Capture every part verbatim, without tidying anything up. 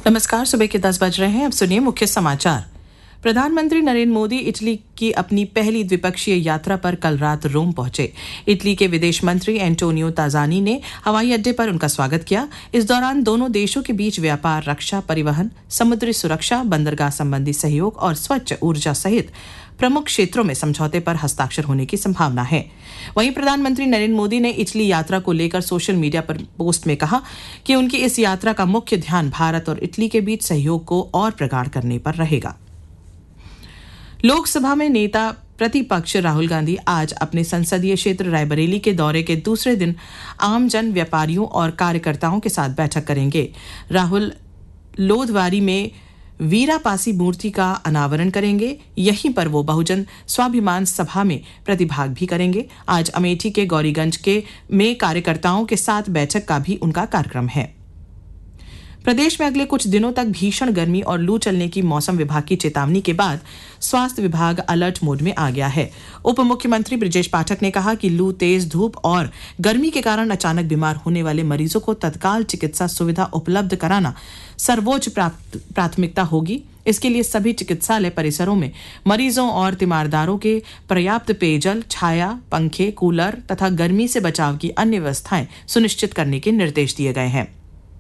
नमस्कार, सुबह के दस बज रहे हैं। अब सुनिए मुख्य समाचार। प्रधानमंत्री नरेंद्र मोदी इटली की अपनी पहली द्विपक्षीय यात्रा पर कल रात रोम पहुंचे। इटली के विदेश मंत्री एंटोनियो ताजानी ने हवाई अड्डे पर उनका स्वागत किया। इस दौरान दोनों देशों के बीच व्यापार, रक्षा, परिवहन, समुद्री सुरक्षा, बंदरगाह संबंधी सहयोग और स्वच्छ ऊर्जा सहित प्रमुख क्षेत्रों में समझौते पर हस्ताक्षर होने की संभावना है। वहीं प्रधानमंत्री नरेंद्र मोदी ने इटली यात्रा को लेकर सोशल मीडिया पर पोस्ट में कहा कि उनकी इस यात्रा का मुख्य ध्यान भारत और इटली के बीच सहयोग को और प्रगाढ़ करने पर रहेगा। लोकसभा में नेता प्रतिपक्ष राहुल गांधी आज अपने संसदीय क्षेत्र रायबरेली के दौरे के दूसरे दिन आम जन, व्यापारियों और कार्यकर्ताओं के साथ बैठक करेंगे। राहुल लोधवारी में वीरापासी मूर्ति का अनावरण करेंगे। यहीं पर वो बहुजन स्वाभिमान सभा में प्रतिभाग भी करेंगे। आज अमेठी के गौरीगंज के में कार्यकर्ताओं के साथ बैठक का भी उनका कार्यक्रम है। प्रदेश में अगले कुछ दिनों तक भीषण गर्मी और लू चलने की मौसम विभाग की चेतावनी के बाद स्वास्थ्य विभाग अलर्ट मोड में आ गया है। उप मुख्यमंत्री ब्रजेश पाठक ने कहा कि लू, तेज धूप और गर्मी के कारण अचानक बीमार होने वाले मरीजों को तत्काल चिकित्सा सुविधा उपलब्ध कराना सर्वोच्च प्राथमिकता होगी। इसके लिए सभी चिकित्सालय परिसरों में मरीजों और तीमारदारों के पर्याप्त पेयजल, छाया, पंखे, कूलर तथा गर्मी से बचाव की अन्य व्यवस्थाएं सुनिश्चित करने के निर्देश दिए गए हैं।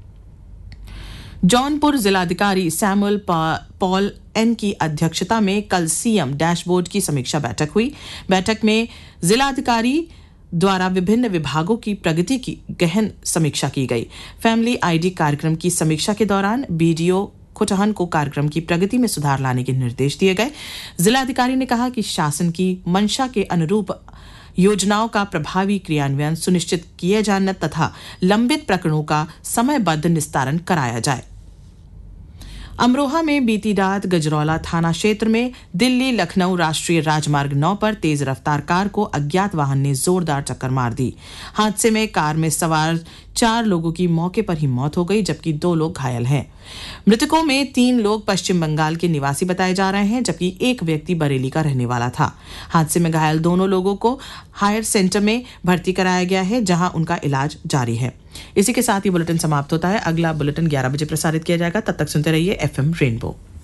जौनपुर जिलाधिकारी सैमुअल पॉल एन की अध्यक्षता में कल सीएम डैशबोर्ड की समीक्षा बैठक हुई। बैठक में जिलाधिकारी द्वारा विभिन्न विभागों की प्रगति की गहन समीक्षा की गई। फैमिली आईडी कार्यक्रम की समीक्षा के दौरान बीडीओ खुटहन को कार्यक्रम की प्रगति में सुधार लाने के निर्देश दिए गए। जिलाधिकारी ने कहा कि शासन की मंशा के अनुरूप योजनाओं का प्रभावी क्रियान्वयन सुनिश्चित किया जाना तथा लंबित प्रकरणों का समयबद्ध निस्तारण कराया जाए। अमरोहा में बीती रात गजरौला थाना क्षेत्र में दिल्ली लखनऊ राष्ट्रीय राजमार्ग नौ पर तेज रफ्तार कार को अज्ञात वाहन ने जोरदार टक्कर मार दी। हादसे में कार में सवार चार लोगों की मौके पर ही मौत हो गई, जबकि दो लोग घायल हैं। मृतकों में तीन लोग पश्चिम बंगाल के निवासी बताए जा रहे हैं, जबकि एक व्यक्ति बरेली का रहने वाला था। हादसे में घायल दोनों लोगों को हायर सेंटर में भर्ती कराया गया है, जहां उनका इलाज जारी है। इसी के साथ ही बुलेटिन समाप्त होता है। अगला बुलेटिन ग्यारह बजे प्रसारित किया जाएगा। तब तक सुनते रहिए एफएम रेनबो।